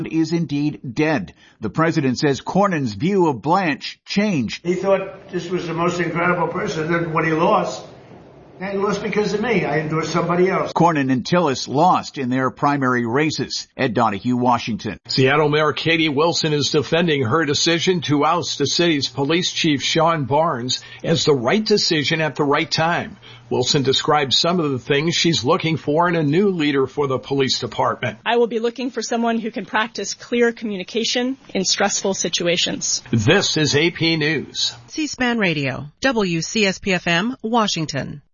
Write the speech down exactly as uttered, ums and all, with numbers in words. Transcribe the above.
is indeed dead. The president says Cornyn's view of Blanche changed. He thought this was the most incredible person. Then when he lost, he lost because of me. I endorsed somebody else. Cornyn and Tillis lost in their primary races. Ed Donahue, Washington. Seattle Mayor Katie Wilson is defending her decision to oust the city's police chief, Sean Barnes, as the right decision at the right time. Wilson describes some of the things she's looking for in a new leader for the police department. I will be looking for someone who can practice clear communication in stressful situations. This is A P News. C-SPAN Radio, W C S P F M, Washington.